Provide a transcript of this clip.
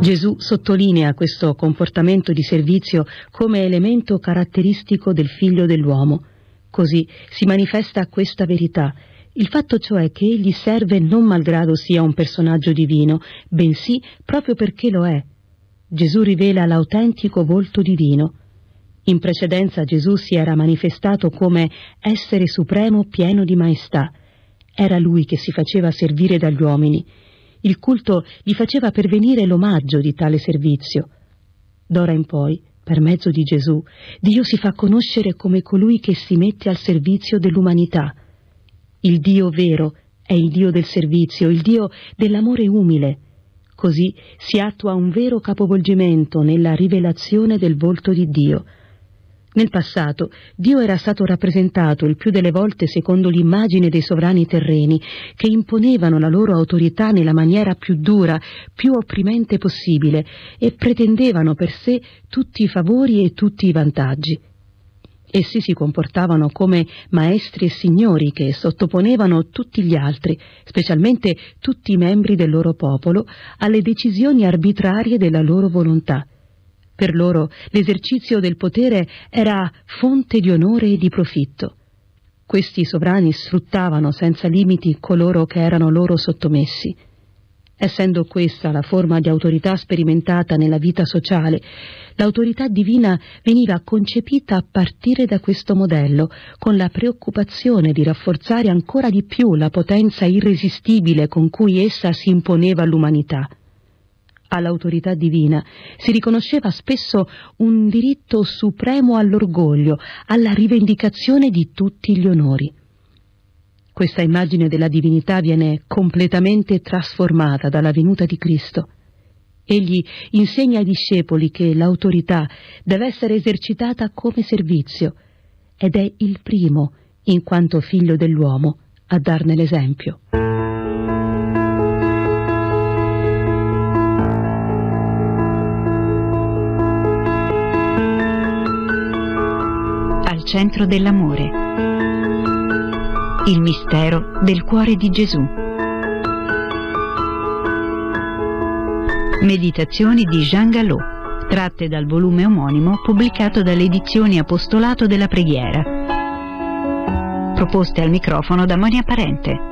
Gesù sottolinea questo comportamento di servizio come elemento caratteristico del Figlio dell'uomo. Così si manifesta questa verità, il fatto cioè che egli serve non malgrado sia un personaggio divino, bensì proprio perché lo è. Gesù rivela l'autentico volto divino. In precedenza Gesù si era manifestato come essere supremo pieno di maestà. Era lui che si faceva servire dagli uomini. Il culto gli faceva pervenire l'omaggio di tale servizio. D'ora in poi, per mezzo di Gesù, Dio si fa conoscere come colui che si mette al servizio dell'umanità. Il Dio vero è il Dio del servizio, il Dio dell'amore umile. Così si attua un vero capovolgimento nella rivelazione del volto di Dio. Nel passato Dio era stato rappresentato il più delle volte secondo l'immagine dei sovrani terreni che imponevano la loro autorità nella maniera più dura, più opprimente possibile e pretendevano per sé tutti i favori e tutti i vantaggi. Essi si comportavano come maestri e signori che sottoponevano tutti gli altri, specialmente tutti i membri del loro popolo, alle decisioni arbitrarie della loro volontà. Per loro l'esercizio del potere era fonte di onore e di profitto. Questi sovrani sfruttavano senza limiti coloro che erano loro sottomessi. Essendo questa la forma di autorità sperimentata nella vita sociale, l'autorità divina veniva concepita a partire da questo modello, con la preoccupazione di rafforzare ancora di più la potenza irresistibile con cui essa si imponeva all'umanità. All'autorità divina si riconosceva spesso un diritto supremo all'orgoglio, alla rivendicazione di tutti gli onori. Questa immagine della divinità viene completamente trasformata dalla venuta di Cristo. Egli insegna ai discepoli che l'autorità deve essere esercitata come servizio ed è il primo, in quanto figlio dell'uomo, a darne l'esempio. Al centro dell'amore. Il mistero del cuore di Gesù. Meditazioni di Jean Galot, tratte dal volume omonimo pubblicato dalle edizioni Apostolato della Preghiera. Proposte al microfono da Monia Parente.